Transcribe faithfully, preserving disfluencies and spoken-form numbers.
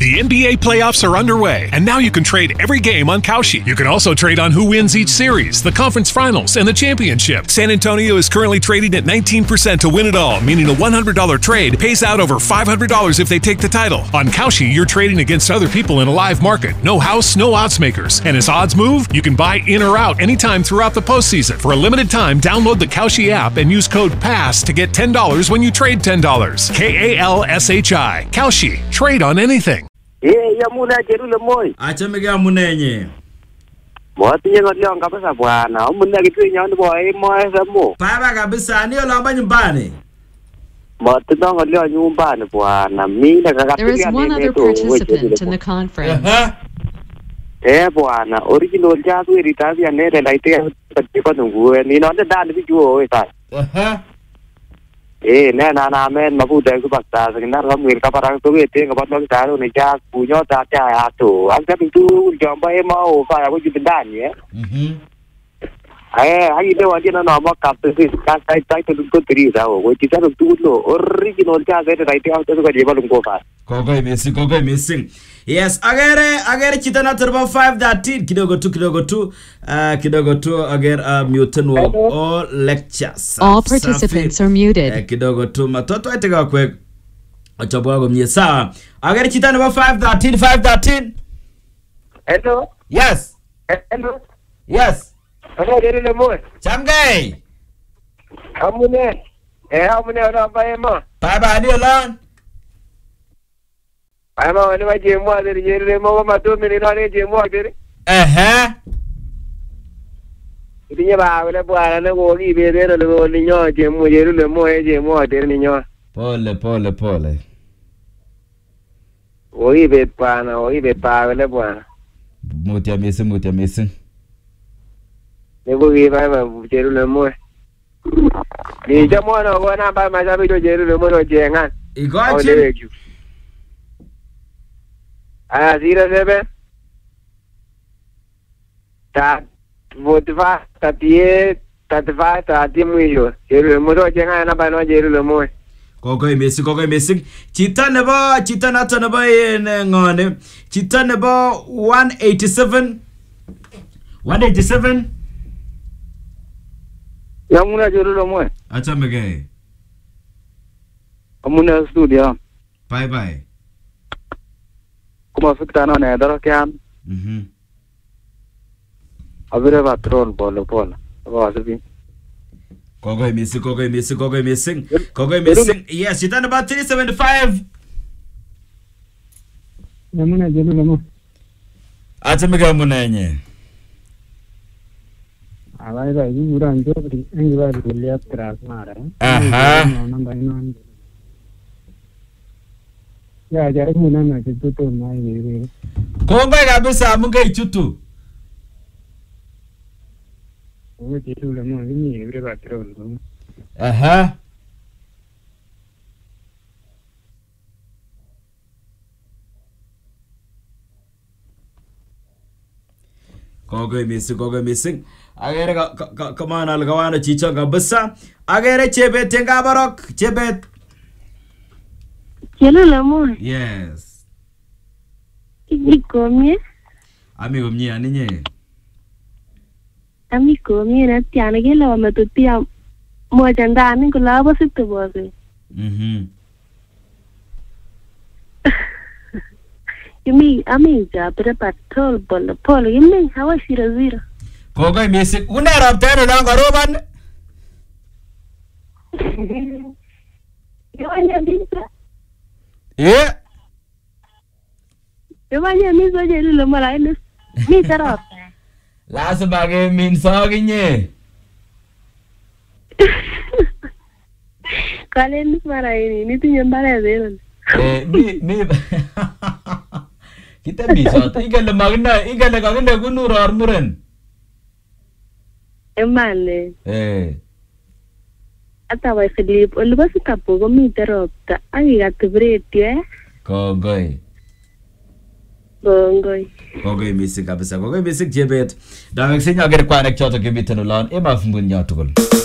The N B A playoffs are underway, and now you can trade every game on Kalshi. You can also trade on who wins each series, the conference finals, and the championship. San Antonio is currently trading at nineteen percent to win it all, meaning a one hundred dollars trade pays out over five hundred dollars if they take the title. On Kalshi, you're trading against other people in a live market. No house, no odds makers. And as odds move, you can buy in or out anytime throughout the postseason. For a limited time, download the Kalshi app and use code PASS to get ten dollars when you trade ten dollars. K A L S H I. Kalshi. Trade on anything. Eh, ya muna jerule moi. Achame ga munenye. Mwatinye ngolion kabisa bwana. Muna kitu nyani boy moi samu. Baba kabisa ni olamba nyumbani. Mwatinye ngolion nyumbani bwana. Mimi nakakatilia. There is one other participant in the conference. Eh bwana, original jazz we ritazi anere laite kwa nungu. Ni nonde dani bijuo we sai. Aha. Eh, na na na men mabuda ku bakta singna ramwil ka parang tu ete ka batlo ka ro ni ja punyo ta cha ya to ang ka tu jomba e ma o fa ya ko jidan ye mhm eh ai de wa jena no ma ka tu ka sai sai tu ko tri da o ti ta tu lo original ja ga dai ta to ka je balum ko fa ko ko missing ko ko missing. Yes, agere agere chitana turbo five thirteen kidogo tu kidogo tu uh, kidogo tu agere uh, mute wo all lectures. All participants are muted. Uh, kidogo tu matoto aitega kwe achobwa go mie sawa. Agere chitana number five thirteen five thirteen. Hello. Yes. Hello. Yes. Hello, dere le mo. Chamgai. Amune. Eh amune ora ba ema. Bye bye ni alon. Ama wani ma je mo dere je mo ma to mi ni no ne je mo dere. Eh eh. Itinye ba wele bwana ne go gi be dere le go ni nyo je mo je le mo e je mo dere ni nyo. Pole pole pole. Oi be bwana, oi be pa wele bwana. Mutia missing mutia missing. Ne go gi ba ma je le mo. Ni je mo no go na ba ma ja bi je le mo ro je ngan. Igochi. Ah, zero seven. Ta, forty-five, thirty-eight, thirty-five, thirty mwisho. Jeru mwisho jenga na bano jeru mwisho. Koko imesi, koko imesi. Chita nebo, chita nato nebo yene ngone. Chita nebo one eighty-seven. one eighty-seven. Yamuna jeru mwisho. Acha mege. Amuna studio. Bye bye. Kuma fikta na ne daro kyan. Mhm. Abire patrol bolo bolo. Aba asabi. Koko imesi, koko imesi, koko imesi. Koko imesi. Yes, chita nebo three seventy-five. Yamuna jeru mo. Acha mege munenye. Alai ba ju buran jo pri angi ba lihat keras mara. Aha. Nambah non. Ya jarak muna na kitu to na yeye. Kongo kabisa munga ichutu. Owe kitu la mo ni yeye patrol. Aha. Kongo missing, kongo missing. Agere kama na algawana chicho kabisa. Agere chebet tenga barok, chebet. Hello, Lamo. Yes. Iko mie? Ami gomnye aninye. Ami ko mie na tiana gela wa matutia moja ndani kula basi tuboze. Mhm. Yumi ami ja pere patrol bol pol yumi hawa shira zira. Kogo misi unera tero nanga roban. Yawanya bisa. Eh. Yawanya miso jeru lo mala inu. Mi tarap. La sebagai min saginye. Kalian mara ini ini tuh nyembara zero. Eh ni ni kita bisa tinggal lemagna tinggal kagenda gunur armuren. Emale. Eh. Atawa Philip, uluba sikapo ko mi tarapta. Agi gatubret ya. Kogoi. Bongoi. Kogoi misik kabisa. Kogoi misik jebet. Dawek sinya agar kwa nek choto kemitan ulan ema fumbun nyatukul.